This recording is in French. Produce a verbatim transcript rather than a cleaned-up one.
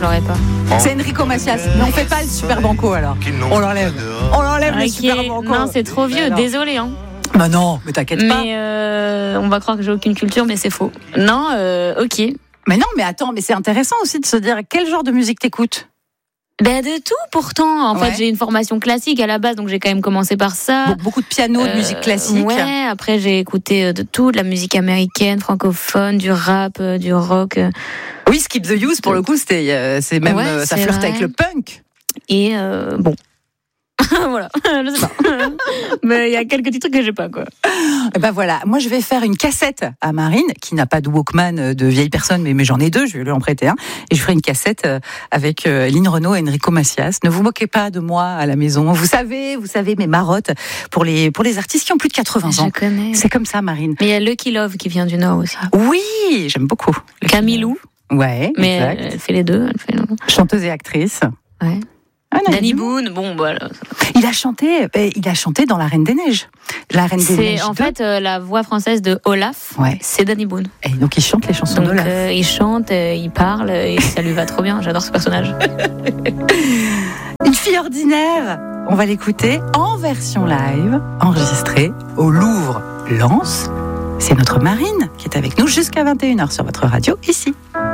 je l'aurais pas. C'est Enrico Macias. Mais on fait pas le super banco alors. On l'enlève. On l'enlève le Ok. super banco. Non, c'est trop vieux, non. désolé. Hein. Bah non, mais t'inquiète pas. Mais euh, on va croire que j'ai aucune culture, mais c'est faux. Non, euh, ok. Mais non, mais attends, mais c'est intéressant aussi de se dire quel genre de musique t'écoutes. Ben de tout pourtant. En Ouais. fait, j'ai une formation classique à la base, donc j'ai quand même commencé par ça. Be- Beaucoup de piano, de Euh, musique classique. Ouais, après j'ai écouté de tout, de la musique américaine, francophone, du rap, euh, du rock. euh, Oui, Skip the Use, pour le coup, c'était, euh, c'est même, Ouais, euh, ça c'est flirte vrai. avec le punk. Et euh, bon. Voilà, je sais pas. Mais il y a quelques petits trucs que j'ai pas, quoi. Et ben voilà, moi je vais faire une cassette à Marine, qui n'a pas de Walkman de vieille personne, mais, mais j'en ai deux, je vais lui en prêter un. Et je ferai une cassette avec euh, Lynn Renaud et Enrico Macias. Ne vous moquez pas de moi à la maison. Vous savez, vous savez mes marottes pour les, pour les artistes qui ont plus de quatre-vingts Je ans. connais. C'est comme ça, Marine. Mais il y a Lucky Love qui vient du Nord aussi. Oui, j'aime beaucoup. Camilou, Ouais, mais exact. elle fait les deux. Elle fait... Chanteuse et actrice. Ouais. Ah, non, Danny il- Boone, bon, voilà. Il a chanté, euh, il a chanté dans La Reine des Neiges. La Reine des C'est Neiges en deux. fait euh, la voix française de Olaf, Ouais. c'est Danny Boone. Et donc il chante les chansons Donc d'Olaf. euh, il chante, euh, il parle, et ça lui va trop bien. J'adore ce personnage. Une fille ordinaire, on va l'écouter en version live, enregistrée au Louvre Lens. C'est notre Marine qui est avec nous jusqu'à vingt et une heures sur votre radio, ici.